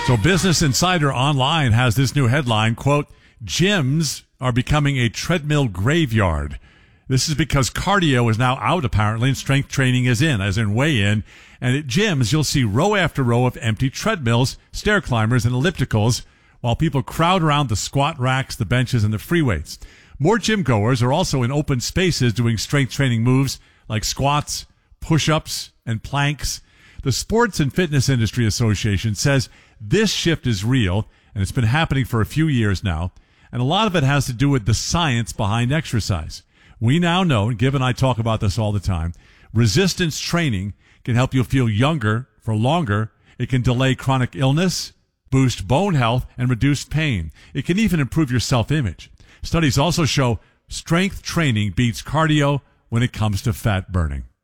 So Business Insider Online has this new headline, quote, gyms are becoming a treadmill graveyard. This is because cardio is now out, apparently, and strength training is in, as in way in. And at gyms, you'll see row after row of empty treadmills, stair climbers, and ellipticals, while people crowd around the squat racks, the benches, and the free weights. More gym goers are also in open spaces doing strength training moves like squats, push-ups, and planks. The Sports and Fitness Industry Association says this shift is real, and it's been happening for a few years now, and a lot of it has to do with the science behind exercise. We now know, and Gibb and I talk about this all the time, resistance training can help you feel younger for longer. It can delay chronic illness, boost bone health, and reduce pain. It can even improve your self-image. Studies also show strength training beats cardio when it comes to fat burning.